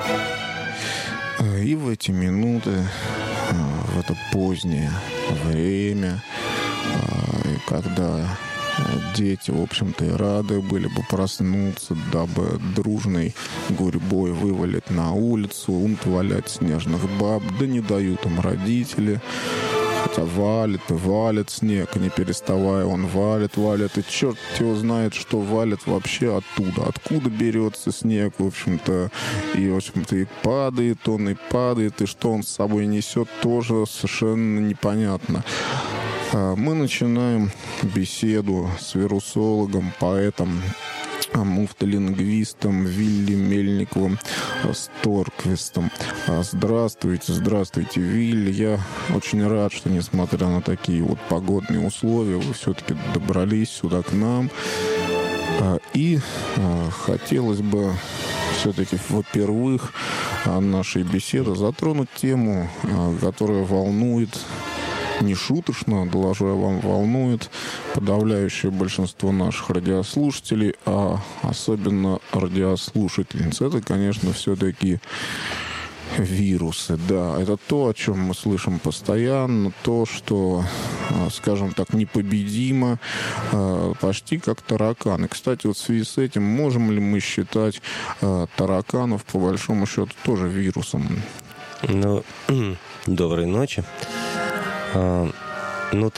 И в эти минуты, в это позднее время, когда дети, в общем-то, и рады были бы проснуться, дабы дружной гурьбой вывалить на улицу, умтвалять снежных баб, да не дают им родители. Хотя валит и валит снег, не переставая он валит, и черт его знает, что валит вообще оттуда. Откуда берется снег, в общем-то, и падает он, и что он с собой несет, тоже совершенно непонятно. Мы начинаем беседу с вирусологом, поэтом, муфтолингвистом Вилли Мельниковым Сторквистом. Здравствуйте, Вилли. Я очень рад, что, несмотря на такие вот погодные условия, вы все-таки добрались сюда к нам. И хотелось бы все-таки, во-первых, нашей беседы затронуть тему, которая волнует, нешуточно, доложу я вам, волнует подавляющее большинство наших радиослушателей, а особенно радиослушательниц. Это, конечно, все-таки вирусы. Да, это то, о чем мы слышим постоянно, то, что, скажем так, непобедимо, почти как тараканы. Кстати, вот в связи с этим, можем ли мы считать тараканов, по большому счету, тоже вирусом? Ну, доброй ночи. Ну,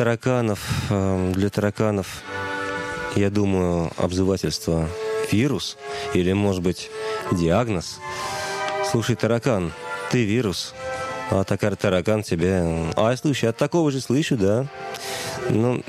для тараканов, я думаю, обзывательство «вирус» или, может быть, диагноз. Слушай, таракан, ты вирус, а таракан тебе... слушай, от такого же слышу, да. Ну,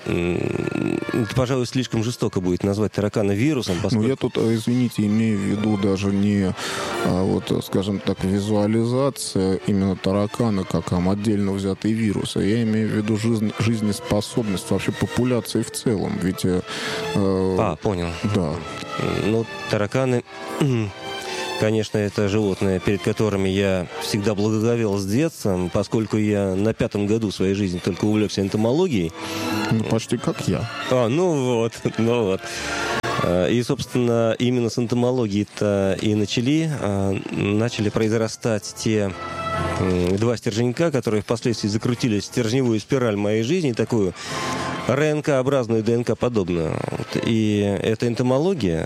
это, пожалуй, слишком жестоко будет назвать таракана вирусом. Поскольку... Ну, я тут, извините, имею в виду даже не, вот, скажем так, визуализация именно таракана, как отдельно взятый вирус, а я имею в виду жизнеспособность вообще популяции в целом. Ведь... понял. Да. Ну, тараканы... Конечно, это животные, перед которыми я всегда благоговел с детства, поскольку я на 5-м году своей жизни только увлекся энтомологией. Ну, почти как я. Ну вот. И, собственно, именно с энтомологии-то и начали произрастать те два стерженька, которые впоследствии закрутили стержневую спираль моей жизни, такую РНК-образную, ДНК-подобную. И эта энтомология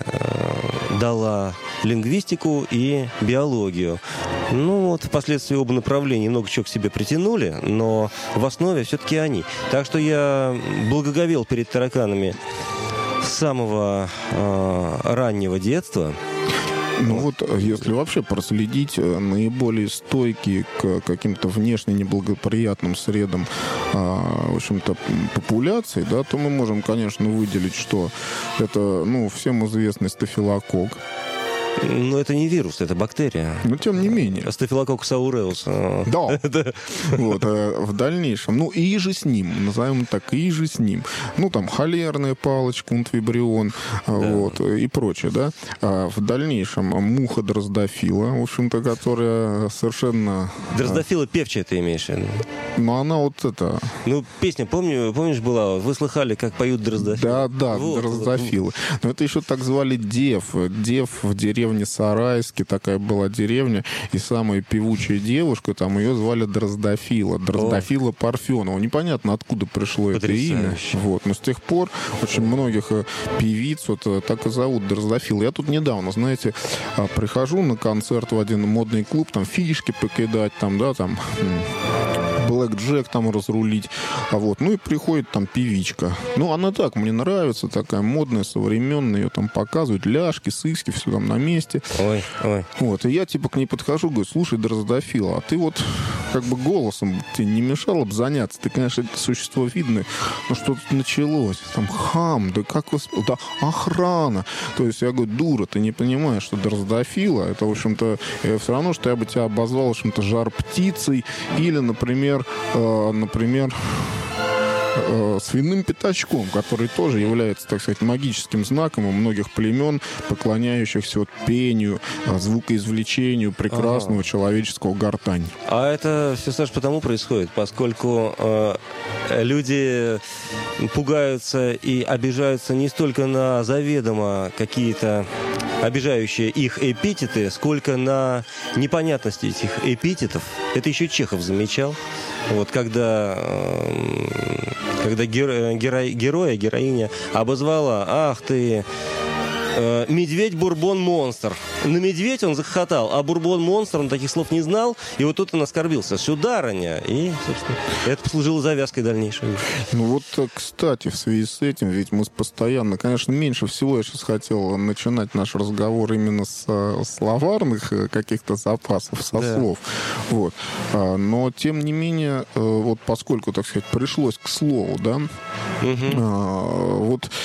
дала лингвистику и биологию. Ну, вот впоследствии оба направления много чего к себе притянули, но в основе все-таки они. Так что я благоговел перед тараканами с самого раннего детства. Ну вот, если вообще проследить наиболее стойкие к каким-то внешне неблагоприятным средам, в общем-то, популяции, да, то мы можем, конечно, выделить, что это, всем известный стафилококк. Но это не вирус, это бактерия. Но тем не менее. Стафилококкус ауреус. Да. Вот, в дальнейшем. Ну, и же с ним, назовем так, и же с ним. Ну, там, холерная палочка, унтвибрион, вот, и прочее, да. А в дальнейшем муха дроздофила, в общем-то, которая совершенно... Дроздофила певчая ты имеешь в виду? Ну, она вот это... Ну, песня, помнишь, была? Вы слыхали, как поют дроздофилы? Да, вот, дроздофилы. Но это еще так звали Дев. Дев в деревне Сарайске, такая была деревня, и самая певучая девушка, там ее звали Дроздофила. Дроздофила Парфенова. Непонятно, откуда пришло это имя. Вот. Но с тех пор очень многих певиц вот так и зовут Дроздофила. Я тут недавно, знаете, прихожу на концерт в один модный клуб, там фишки покидать, там, да, там... Блэк Джек там разрулить. Вот. Ну и приходит там певичка. Ну, она так, мне нравится, такая модная, современная. Ее там показывают, ляжки, сыски, все там на месте. Ой. Вот. И я типа к ней подхожу, говорю, слушай, Дроздофила, а ты вот как бы голосом тебе не мешало бы заняться? Ты, конечно, это существо видное, но что тут началось? Там хам, да как вы... Да, охрана. То есть я говорю, дура, ты не понимаешь, что Дроздофила, это, в общем-то, все равно, что я бы тебя обозвал, в общем-то, жар-птицей или, например, свиным пятачком, который тоже является, так сказать, магическим знаком у многих племен, поклоняющихся вот пению, звукоизвлечению прекрасного человеческого гортани. А это все, Саш, потому происходит, поскольку люди пугаются и обижаются не столько на заведомо какие-то обижающие их эпитеты, сколько на непонятности этих эпитетов. Это еще Чехов замечал. Вот когда героиня обозвала: «Ах ты, медведь, бурбон, монстр». На медведь он захохотал, а бурбон, монстр, он таких слов не знал, и вот тут он оскорбился. Сударыня. И, собственно, это послужило завязкой дальнейшей. Ну вот, кстати, в связи с этим, ведь мы постоянно, конечно, меньше всего я сейчас хотел начинать наш разговор именно с словарных каких-то запасов, со слов. Вот. Но, тем не менее, вот поскольку, так сказать, пришлось к слову, да, вот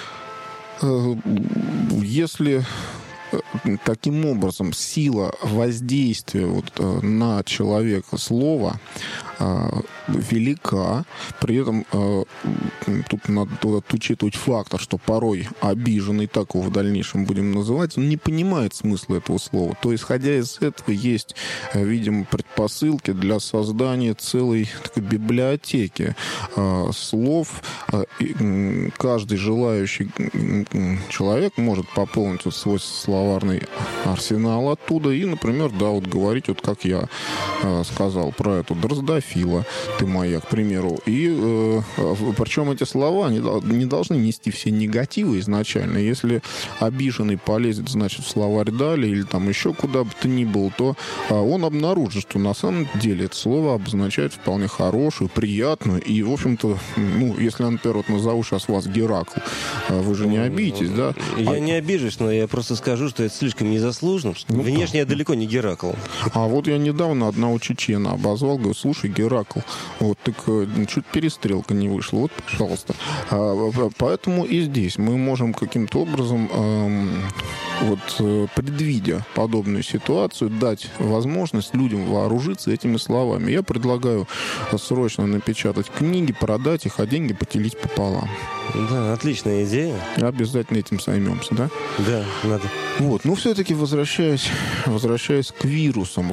если таким образом сила воздействия вот на человека слова велика. При этом тут надо учитывать фактор, что порой обиженный, так его в дальнейшем будем называть, он не понимает смысла этого слова. То, исходя из этого, есть, видимо, предпосылки для создания целой такой библиотеки слов. Каждый желающий человек может пополнить вот свой словарный арсенал оттуда и, например, да, вот говорить, вот как я сказал про эту дрозофила, ты моя, к примеру. И причем эти слова не должны нести все негативы изначально. Если обиженный полезет, значит, в словарь далее или там еще куда бы то ни было, то он обнаружит, что на самом деле это слово обозначает вполне хорошую, приятную. И, в общем-то, ну, если я, например, вот назову сейчас вас Геракл, вы же не обидитесь, да? Я не обижусь, но я просто скажу, что это слишком незаслуженно. Ну, внешне я далеко не Геракл. А вот я недавно одного чечена обозвал, говорю: слушай, Геракл, вот так чуть перестрелка не вышла, вот, пожалуйста. Поэтому и здесь мы можем каким-то образом, вот, предвидя подобную ситуацию, дать возможность людям вооружиться этими словами. Я предлагаю срочно напечатать книги, продать их, а деньги поделить пополам. Да, отличная идея. Обязательно этим займемся, да? Да, надо. Вот, но все-таки возвращаясь к вирусам,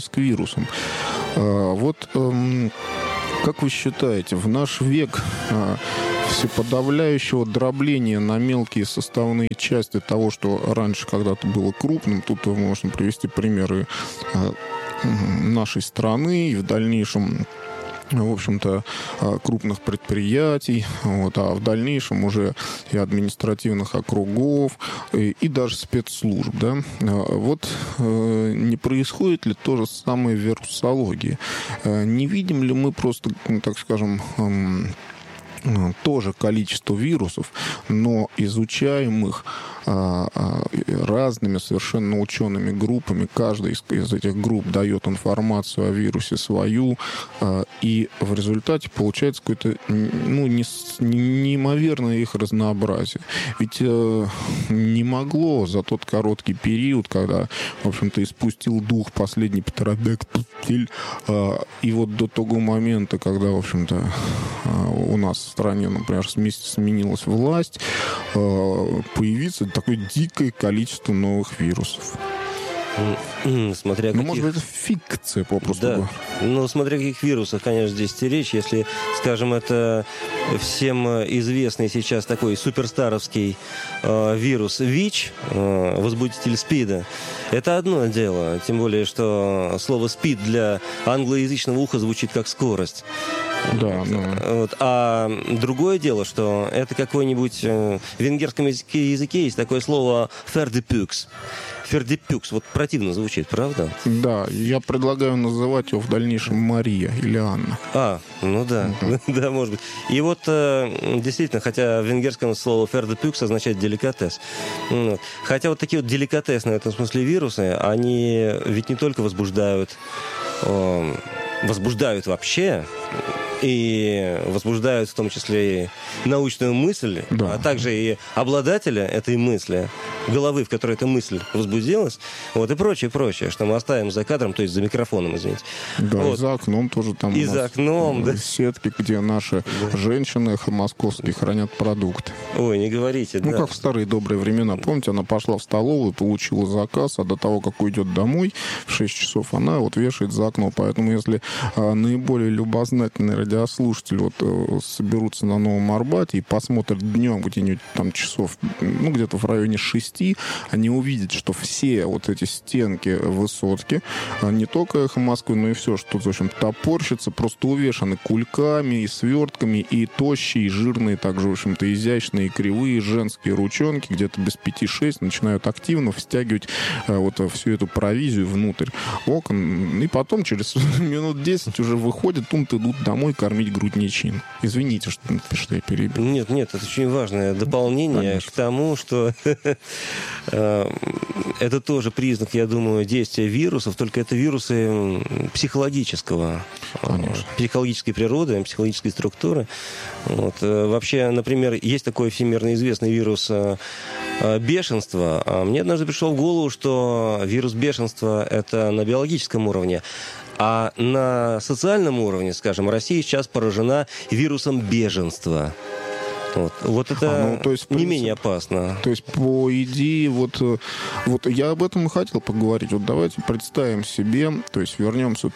вот как вы считаете, в наш век всеподавляющего дробления на мелкие составные части того, что раньше когда-то было крупным, тут можно привести примеры нашей страны и в дальнейшем, в общем-то, крупных предприятий, вот, а в дальнейшем уже и административных округов, и даже спецслужб, да, вот не происходит ли то же самое в вирусологии? Не видим ли мы просто, так скажем, тоже количество вирусов, но изучаемых разными совершенно учеными группами. Каждая из этих групп дает информацию о вирусе свою, и в результате получается какое-то, ну, неимоверное их разнообразие. Ведь не могло за тот короткий период, когда, в общем-то, испустил дух последний птеродактиль, и вот до того момента, когда, в общем-то, у нас в стране, например, сменилась власть, появиться такое дикое количество новых вирусов. Смотря ну, может быть, это фикция, попросту. Да. Ну, смотря о каких вирусах, конечно, здесь речь. Если, скажем, это всем известный сейчас такой суперстаровский вирус ВИЧ, возбудитель СПИДа, это одно дело. Тем более, что слово «СПИД» для англоязычного уха звучит как «скорость». Да, вот. А другое дело, что это какой-нибудь... В венгерском языке есть такое слово «фердепюкс». Фердепюкс. Вот противно звучит, правда? Да, я предлагаю называть его в дальнейшем Мария или Анна. Ну да, да, может быть. И вот действительно, хотя в венгерском слово «фердепюкс» означает «деликатес». Хотя вот такие вот деликатесные в этом смысле вирусы, они ведь не только возбуждают вообще, и возбуждают в том числе и научную мысль, да, а также и обладателя этой мысли, головы, в которой эта мысль возбудилась, вот, и прочее, что мы оставим за кадром, то есть за микрофоном, извините. Да, вот. И за окном тоже там и за окном, да. Сетки, где наши женщины московские хранят продукты. Ой, не говорите, да. Как в старые добрые времена. Помните, она пошла в столовую, получила заказ, а до того, как уйдет домой, в 6 часов она вот вешает за окно. Поэтому, если наиболее любознательные радиослушатели вот соберутся на Новом Арбате и посмотрят днем где-нибудь там часов, ну, где-то в районе 6, они увидят, что все вот эти стенки высотки, не только «Эхо Москвы», но и все, что, в общем, топорщится, просто увешаны кульками и свертками, и тощие, и жирные, также, в общем-то, изящные, и кривые женские ручонки, где-то без 5-6 начинают активно встягивать вот всю эту провизию внутрь окон, и потом через минут 10 уже выходят, идут домой кормить грудничин. Извините, что я перебил. Нет, это очень важное дополнение, конечно, к тому, что это тоже признак, я думаю, действия вирусов, только это вирусы психологической природы, психологической структуры. Вот. Вообще, например, есть такой всемирно известный вирус бешенства. Мне однажды пришло в голову, что вирус бешенства – это на биологическом уровне. А на социальном уровне, скажем, Россия сейчас поражена вирусом беженства. Вот это то есть, не менее опасно. То есть, по идее, вот я об этом и хотел поговорить. Вот давайте представим себе, то есть вернемся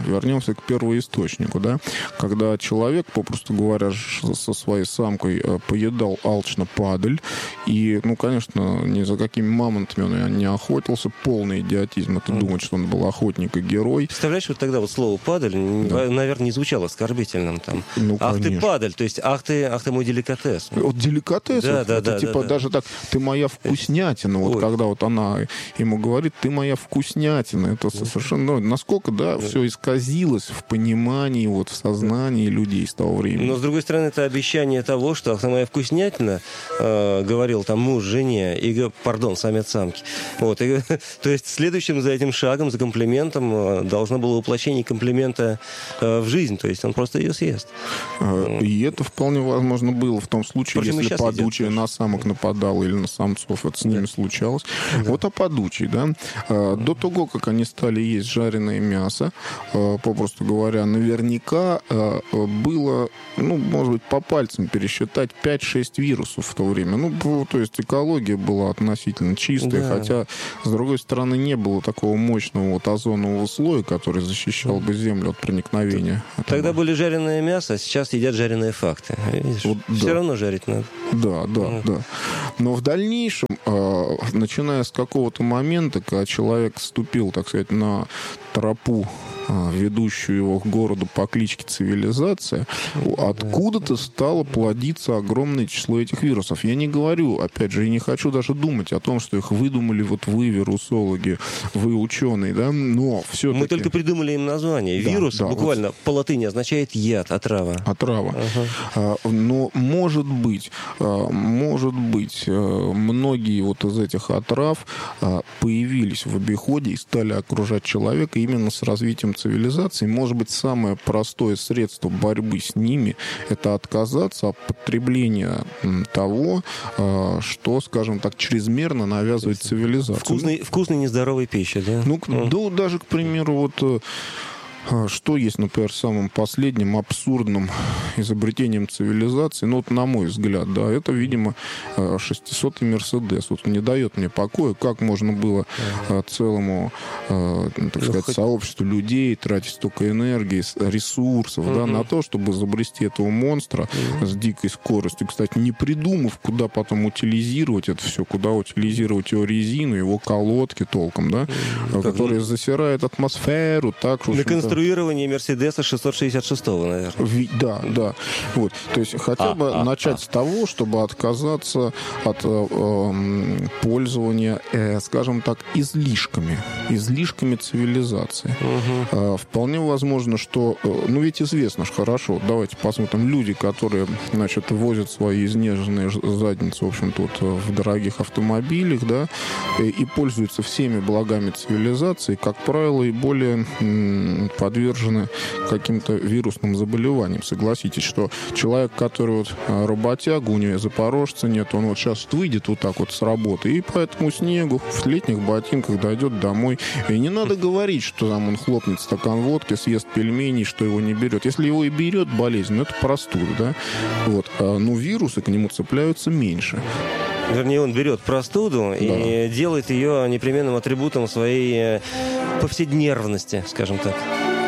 к первоисточнику, да, когда человек, попросту говоря, со своей самкой поедал алчно падаль, и, ну, конечно, ни за какими мамонтами он не охотился, полный идиотизм, это думать, что он был охотник и герой. Представляешь, вот тогда вот слово «падаль», наверное, не звучало оскорбительным там. Ну, ах конечно. Ты падаль, то есть ах ты мой деликатес. Вот деликатес, даже так, ты моя вкуснятина. Вот когда вот она ему говорит, ты моя вкуснятина, это совершенно, насколько, все исказилось в понимании, вот в сознании людей с того времени. Но, с другой стороны, это обещание того, что ах ты моя вкуснятина, говорил там муж жене, самец самки. Вот, то есть следующим за этим шагом, за комплиментом, должно было воплощение комплимента в жизнь, то есть он просто ее съест. И это вполне возможно было в том случае, если подучая на самок нападала или на самцов, это с ними случалось. Да. Вот о подучей, да. До того, как они стали есть жареное мясо, попросту говоря, наверняка было, может быть, по пальцам пересчитать 5-6 вирусов в то время. То есть экология была относительно чистая, хотя, с другой стороны, не было такого мощного вот озонового слоя, который защищал бы Землю от проникновения. Тогда были жареное мясо, а сейчас едят жареные факты. Видишь? Все равно жарить надо. Да. Но в дальнейшем, начиная с какого-то момента, когда человек вступил, так сказать, на тропу, ведущую его к городу по кличке Цивилизация, откуда-то стало плодиться огромное число этих вирусов. Я не говорю, опять же, и не хочу даже думать о том, что их выдумали вот вы, вирусологи, вы ученые, да, но все-таки... Мы только придумали им название. Вирус буквально по латыни означает яд, отрава. Отрава. Но может быть, многие вот из этих отрав появились в обиходе и стали окружать человека именно с развитием цивилизации. Может быть, самое простое средство борьбы с ними — это отказаться от потребления того, что, скажем так, чрезмерно навязывает цивилизацию. Вкусной нездоровой пищи, да? Даже, к примеру, что есть, например, самым последним абсурдным изобретением цивилизации, на мой взгляд, да, это, видимо, 600-й Мерседес. Вот не дает мне покоя, как можно было целому, так сказать, сообществу людей тратить столько энергии, ресурсов, да, на то, чтобы изобрести этого монстра с дикой скоростью. Кстати, не придумав, куда потом утилизировать это все, куда утилизировать его резину, его колодки толком, да, которые засирают атмосферу, так что... Конструирование Мерседеса 666-го, наверное. Да. Вот. То есть хотя бы начать с того, чтобы отказаться от пользования, скажем так, излишками цивилизации. Вполне возможно, что... ведь известно ж хорошо. Давайте посмотрим. Люди, которые, возят свои изнеженные задницы, в общем-то, в дорогих автомобилях, да, и пользуются всеми благами цивилизации, как правило, и более подвержены каким-то вирусным заболеваниям. Согласитесь, что человек, который работяга, у него запорожца нет, он сейчас выйдет вот так вот с работы и по этому снегу в летних ботинках дойдет домой. И не надо говорить, что там он хлопнет стакан водки, съест пельменей, что его не берет. Если его и берет болезнь, это простуда, да? Но вирусы к нему цепляются меньше. Вернее, он берет простуду и делает ее непременным атрибутом своей повседневности, скажем так.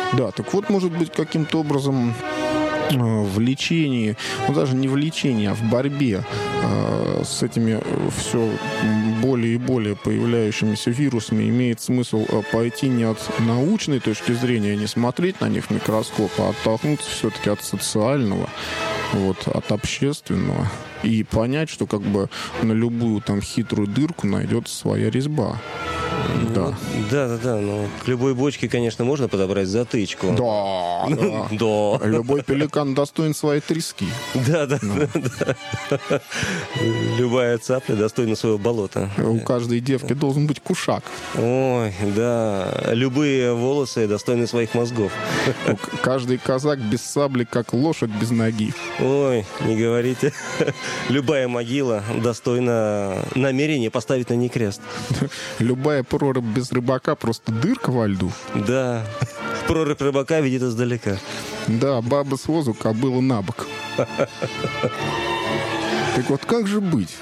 Да, так вот, может быть, каким-то образом в лечении, ну даже не в лечении, а в борьбе с этими все более и более появляющимися вирусами имеет смысл пойти не от научной точки зрения, не смотреть на них в микроскоп, а оттолкнуться все-таки от социального, вот, от общественного, и понять, что как бы на любую там хитрую дырку найдется своя резьба. Да. Да. Ну, к любой бочке, конечно, можно подобрать затычку. Да. Да. Любой пеликан достоин своей трески. Да. Любая цапля достойна своего болота. У каждой девки должен быть кушак. Ой, да. Любые волосы достойны своих мозгов. Каждый казак без сабли, как лошадь без ноги. Ой, не говорите. Любая могила достойна намерения поставить на ней крест. Любая прорубь без рыбака просто дырка во льду. Да. Прорубь рыбака видит издалека. Да, баба с возу, кобыла на бок. Так вот, как же быть?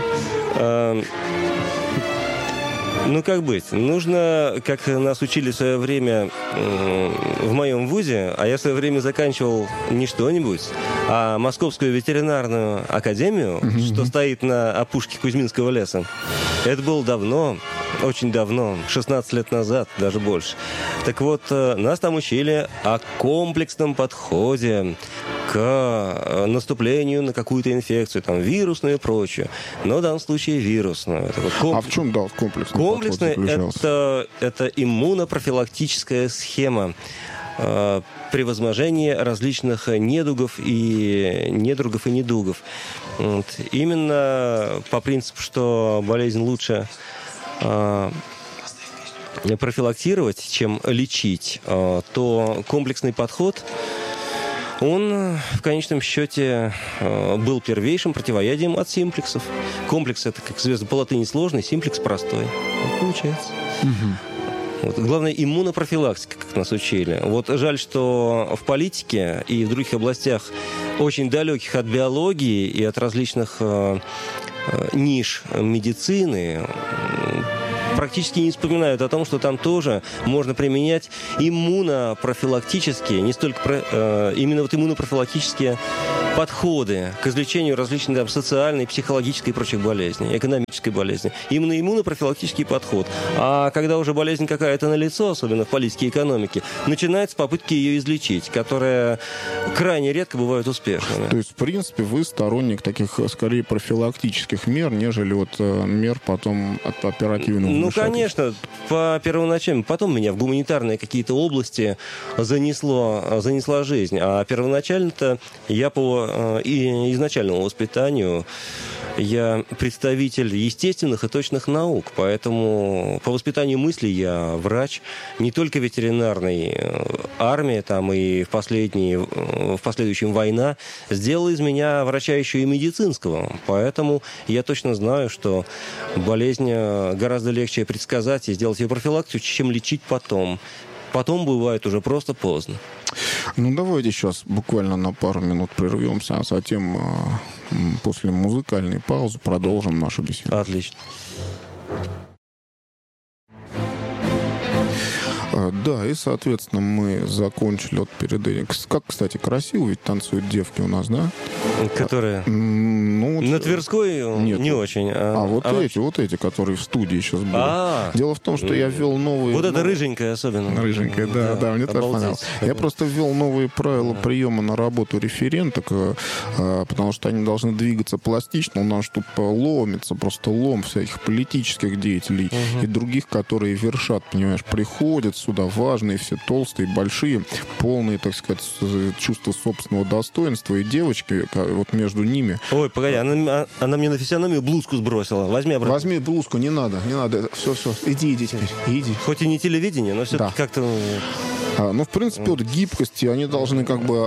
Ну, как быть? Нужно, как нас учили в свое время в моем вузе, а я в свое время заканчивал не что-нибудь, а Московскую ветеринарную академию, что стоит на опушке Кузьминского леса. Это было давно, очень давно, 16 лет назад, даже больше. Так вот, нас там учили о комплексном подходе к наступлению на какую-то инфекцию, там, вирусную и прочее. Но в данном случае вирусную. А в чем, да, комплексный подход заключался? Это иммунопрофилактическая схема превозможения различных недугов и недугов. Вот. Именно по принципу, что болезнь лучше профилактировать, чем лечить, то комплексный подход, он в конечном счете был первейшим противоядием от симплексов. Комплекс — это, как известно, по латыни сложный, симплекс простой. Вот получается. Вот. Главное, иммунопрофилактика, как нас учили. Вот жаль, что в политике и в других областях, очень далеких от биологии и от различных ниш медицины, практически не вспоминают о том, что там тоже можно применять иммунопрофилактические, не столько именно вот иммунопрофилактические подходы к излечению различных там, социальной, психологической и прочих болезней, экономической болезни. Именно иммунопрофилактический подход. А когда уже болезнь какая-то налицо, особенно в политике и экономике, начинаются попытки ее излечить, которые крайне редко бывают успешными. То есть, в принципе, вы сторонник таких, скорее, профилактических мер, нежели вот мер потом от оперативного вмешательства? Ну, конечно, по первоначальному. Потом меня в гуманитарные какие-то области занесла жизнь. А первоначально-то я по изначальному воспитанию я представитель естественных и точных наук, поэтому по воспитанию мысли я врач, не только ветеринарной. Армия там и в последующем война сделала из меня врача еще и медицинского. Поэтому я точно знаю, что болезнь гораздо легче предсказать и сделать ее профилактику, чем лечить потом. Потом бывает уже просто поздно. Ну, давайте сейчас буквально на пару минут прервемся, а затем после музыкальной паузы продолжим нашу беседу. Отлично. Да, и, соответственно, мы закончили от передачи. Как, кстати, красиво ведь танцуют девки у нас, да? Которые? Ну, на Тверской нет, не очень. Вот эти, которые в студии сейчас были. Дело в том, что я ввел новые... Вот это рыженькая особенно. Рыженькая, да, мне тоже понравилось. Я просто ввел новые правила приема на работу референток, потому что они должны двигаться пластично. У нас тут ломится, просто лом всяких политических деятелей и других, которые вершат, понимаешь, приходят сюда важные, все толстые, большие, полные, так сказать, чувства собственного достоинства, и девочки вот между ними. Ой, погоди, она мне на физиономию блузку сбросила. Возьми обратно. Возьми блузку, не надо. Все. Иди теперь, иди. Хоть и не телевидение, но все-таки как-то... Ну, в принципе, вот гибкости, они должны как бы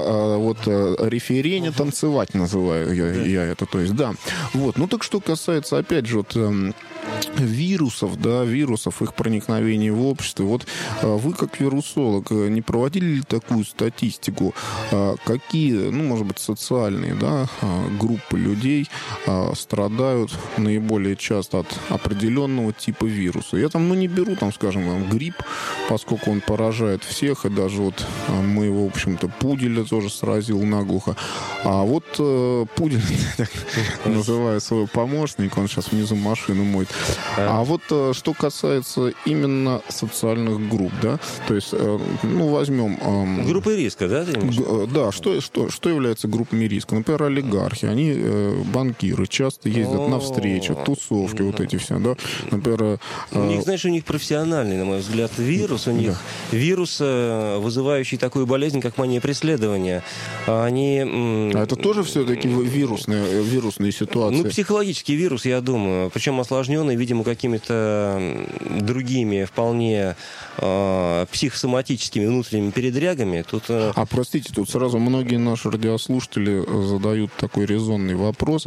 референе танцевать, называю я это, то есть, да. Вот, ну так что касается, опять же, вот вирусов, да, вирусов, их проникновения в общество. Вот вы, как вирусолог, не проводили ли такую статистику? Какие, ну, может быть, социальные, да, группы людей страдают наиболее часто от определенного типа вируса? Я там, ну, не беру, там, скажем, грипп, поскольку он поражает всех, и даже вот моего, в общем-то, пуделя тоже сразил наглухо. А вот пудель, называю своего помощника, он сейчас внизу машину моет. А вот что касается именно социальных групп, да, то есть, ну, возьмем... Группы риска, да? Да, что является группами риска? Например, олигархи, они банкиры, часто ездят на встречи, тусовки, вот эти все, да. Например... У них, знаешь, у них профессиональный, на мой взгляд, вирус. У них вирус, вызывающий такую болезнь, как мания преследования. Они... А это тоже все-таки вирусные ситуации? Ну, психологический вирус, я думаю. Причем осложненный, видимо, какими-то другими вполне психосоматическими внутренними передрягами. Тут... простите, тут сразу многие наши радиослушатели задают такой резонный вопрос.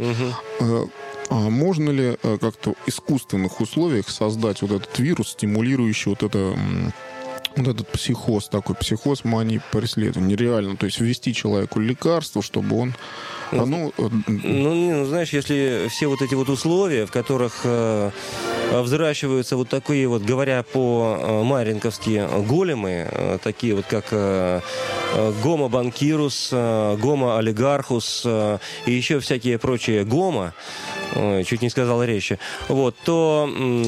А можно ли как-то в искусственных условиях создать вот этот вирус, стимулирующий вот этот психоз, такой психоз мании преследования? Нереально. То есть ввести человеку лекарство, чтобы он... знаешь, если все вот эти вот условия, в которых взращиваются вот такие вот, говоря по-маринковски, големы, такие вот как гомо-банкирус, гомо-олигархус и еще всякие прочие гомо, чуть не сказал речи, вот, то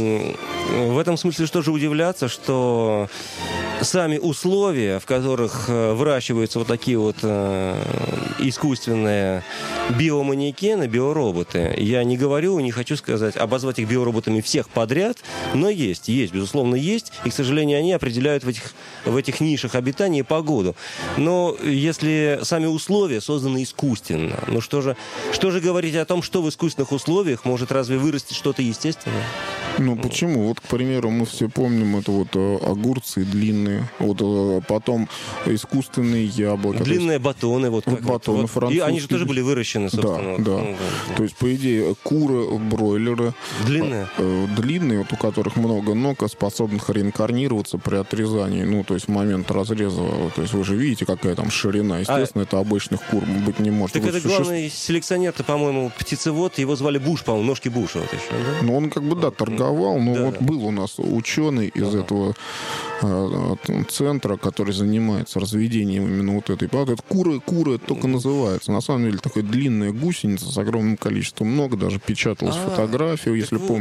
в этом смысле что же удивляться, что сами условия, в которых выращиваются вот такие вот искусственные биоманекены, биороботы, я не говорю, не хочу сказать, обозвать их биороботами всех подряд, но есть, безусловно, есть, и, к сожалению, они определяют в этих нишах обитания погоду. Но если сами условия созданы искусственно, ну что же говорить о том, что в искусственных условиях может разве вырасти что-то естественное? Ну, почему? Вот, к примеру, мы все помним, это вот огурцы длинные, вот потом искусственные яблоки. Длинные батоны, вот как батоны вот. французские. И они же тоже были выращены, собственно. Да. То есть, по идее, куры, бройлеры. Длинные? Длинные, вот у которых много ног, способных реинкарнироваться при отрезании. Ну, то есть, в момент разреза. То есть, вы же видите, какая там ширина. Естественно, это обычных кур быть не может. Так вот это главный селекционер-то, по-моему, птицевод. Его звали Буш, по-моему, ножки Буша. Вот еще, да? Ну, он как бы, торговал. Но вот был у нас ученый из этого центра, который занимается разведением именно вот этой породы. Куры только называется. На самом деле, такая длинная гусеница с огромным количеством ног. Даже печаталась фотография, если помните.